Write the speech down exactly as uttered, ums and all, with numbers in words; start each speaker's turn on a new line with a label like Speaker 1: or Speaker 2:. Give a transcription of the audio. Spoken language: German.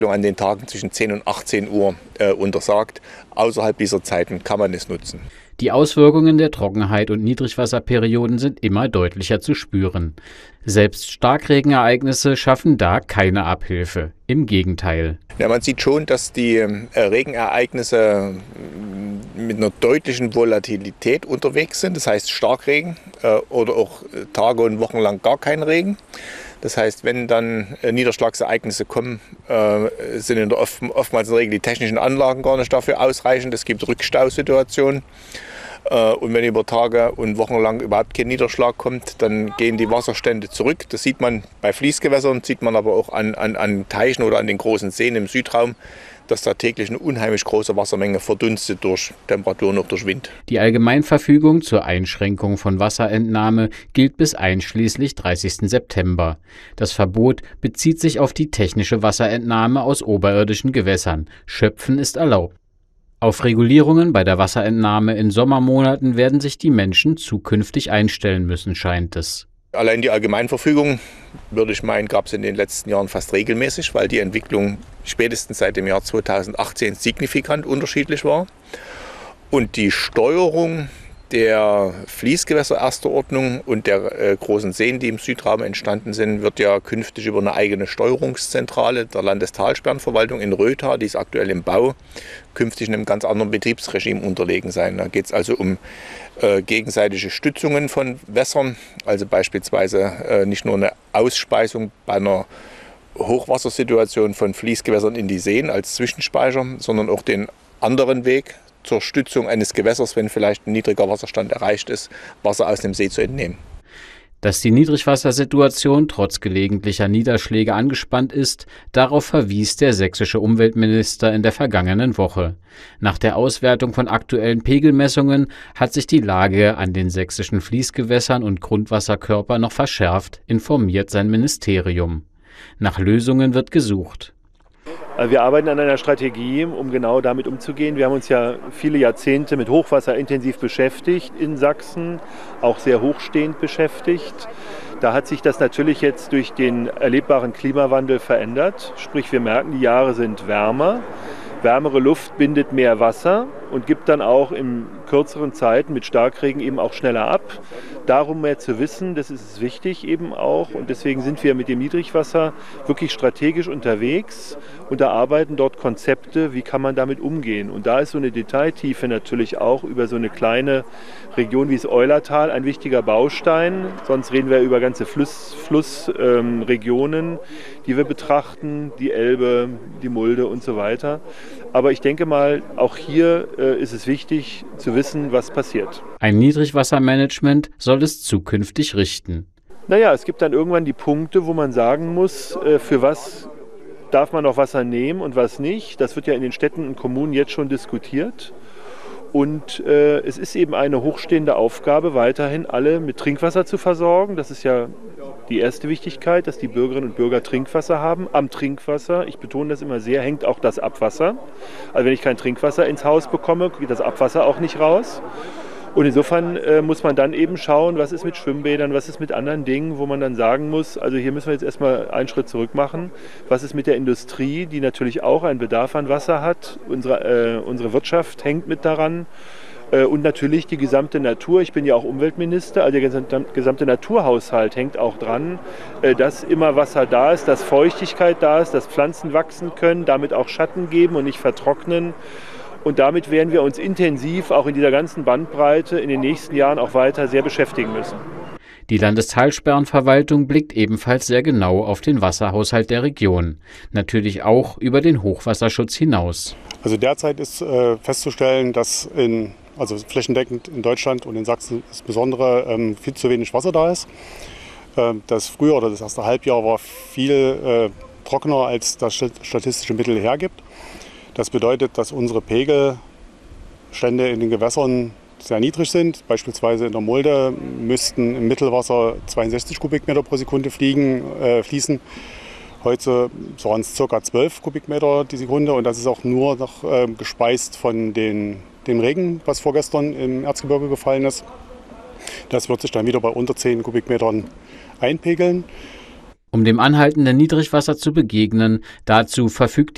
Speaker 1: an den Tagen zwischen zehn und achtzehn Uhr äh, untersagt. Außerhalb dieser Zeiten kann man es nutzen.
Speaker 2: Die Auswirkungen der Trockenheit und Niedrigwasserperioden sind immer deutlicher zu spüren. Selbst Starkregenereignisse schaffen da keine Abhilfe. Im Gegenteil.
Speaker 1: Ja, man sieht schon, dass die äh, Regenereignisse mit einer deutlichen Volatilität unterwegs sind. Das heißt Starkregen äh, oder auch Tage und Wochen lang gar kein Regen. Das heißt, wenn dann äh, Niederschlagsereignisse kommen, äh, sind in der oft, oftmals in der Regel die technischen Anlagen gar nicht dafür ausreichend. Es gibt Rückstausituationen. Äh, und wenn über Tage und Wochen lang überhaupt kein Niederschlag kommt, dann gehen die Wasserstände zurück. Das sieht man bei Fließgewässern, sieht man aber auch an, an, an Teichen oder an den großen Seen im Südraum, dass da täglich eine unheimlich große Wassermenge verdunstet durch Temperaturen und durch Wind.
Speaker 2: Die Allgemeinverfügung zur Einschränkung von Wasserentnahme gilt bis einschließlich dreißigsten September. Das Verbot bezieht sich auf die technische Wasserentnahme aus oberirdischen Gewässern. Schöpfen ist erlaubt. Auf Regulierungen bei der Wasserentnahme in Sommermonaten werden sich die Menschen zukünftig einstellen müssen, scheint es.
Speaker 1: Allein die Allgemeinverfügung, würde ich meinen, gab es in den letzten Jahren fast regelmäßig, weil die Entwicklung spätestens seit dem Jahr zweitausendachtzehn signifikant unterschiedlich war. Und die Steuerung der Fließgewässer erster Ordnung und der äh, großen Seen, die im Südraum entstanden sind, wird ja künftig über eine eigene Steuerungszentrale der Landestalsperrenverwaltung in Rötha, die ist aktuell im Bau, künftig in einem ganz anderen Betriebsregime unterlegen sein. Da geht es also um äh, gegenseitige Stützungen von Wässern, also beispielsweise äh, nicht nur eine Ausspeisung bei einer Hochwassersituation von Fließgewässern in die Seen als Zwischenspeicher, sondern auch den anderen Weg zur Stützung eines Gewässers, wenn vielleicht ein niedriger Wasserstand erreicht ist, Wasser aus dem See zu entnehmen.
Speaker 2: Dass die Niedrigwassersituation trotz gelegentlicher Niederschläge angespannt ist, darauf verwies der sächsische Umweltminister in der vergangenen Woche. Nach der Auswertung von aktuellen Pegelmessungen hat sich die Lage an den sächsischen Fließgewässern und Grundwasserkörpern noch verschärft, informiert sein Ministerium. Nach Lösungen wird gesucht.
Speaker 3: Wir arbeiten an einer Strategie, um genau damit umzugehen. Wir haben uns ja viele Jahrzehnte mit Hochwasser intensiv beschäftigt in Sachsen, auch sehr hochstehend beschäftigt. Da hat sich das natürlich jetzt durch den erlebbaren Klimawandel verändert. Sprich, wir merken, die Jahre sind wärmer. Wärmere Luft bindet mehr Wasser und gibt dann auch in kürzeren Zeiten mit Starkregen eben auch schneller ab. Darum mehr zu wissen, das ist wichtig eben auch. Und deswegen sind wir mit dem Niedrigwasser wirklich strategisch unterwegs und erarbeiten dort Konzepte, wie kann man damit umgehen. Und da ist so eine Detailtiefe natürlich auch über so eine kleine Region wie das Eulertal ein wichtiger Baustein. Sonst reden wir über ganze Flussregionen, ähm, die wir betrachten, die Elbe, die Mulde und so weiter. Aber ich denke mal, auch hier äh, ist es wichtig zu wissen, was passiert.
Speaker 2: Ein Niedrigwassermanagement soll es zukünftig richten.
Speaker 3: Naja, es gibt dann irgendwann die Punkte, wo man sagen muss, äh, für was darf man noch Wasser nehmen und was nicht. Das wird ja in den Städten und Kommunen jetzt schon diskutiert. Und äh, es ist eben eine hochstehende Aufgabe, weiterhin alle mit Trinkwasser zu versorgen. Das ist ja die erste Wichtigkeit, dass die Bürgerinnen und Bürger Trinkwasser haben. Am Trinkwasser, ich betone das immer sehr, hängt auch das Abwasser. Also wenn ich kein Trinkwasser ins Haus bekomme, geht das Abwasser auch nicht raus. Und insofern äh, muss man dann eben schauen, was ist mit Schwimmbädern, was ist mit anderen Dingen, wo man dann sagen muss, also hier müssen wir jetzt erstmal einen Schritt zurück machen. Was ist mit der Industrie, die natürlich auch einen Bedarf an Wasser hat? Unsere, äh, unsere Wirtschaft hängt mit daran. Äh, und natürlich die gesamte Natur. Ich bin ja auch Umweltminister, also der gesamte, gesamte Naturhaushalt hängt auch dran, äh, dass immer Wasser da ist, dass Feuchtigkeit da ist, dass Pflanzen wachsen können, damit auch Schatten geben und nicht vertrocknen. Und damit werden wir uns intensiv auch in dieser ganzen Bandbreite in den nächsten Jahren auch weiter sehr beschäftigen müssen.
Speaker 2: Die Landestalsperrenverwaltung blickt ebenfalls sehr genau auf den Wasserhaushalt der Region. Natürlich auch über den Hochwasserschutz hinaus.
Speaker 4: Also derzeit ist äh, festzustellen, dass in, also flächendeckend in Deutschland und in Sachsen insbesondere ähm, viel zu wenig Wasser da ist. Äh, das Frühjahr oder das erste Halbjahr war viel äh, trockener, als das statistische Mittel hergibt. Das bedeutet, dass unsere Pegelstände in den Gewässern sehr niedrig sind. Beispielsweise in der Mulde müssten im Mittelwasser zweiundsechzig Kubikmeter pro Sekunde fliegen, äh, fließen. Heute waren es ca. zwölf Kubikmeter die Sekunde und das ist auch nur noch äh, gespeist von den, dem Regen, was vorgestern im Erzgebirge gefallen ist. Das wird sich dann wieder bei unter zehn Kubikmetern einpegeln.
Speaker 2: Um dem anhaltenden Niedrigwasser zu begegnen, dazu verfügt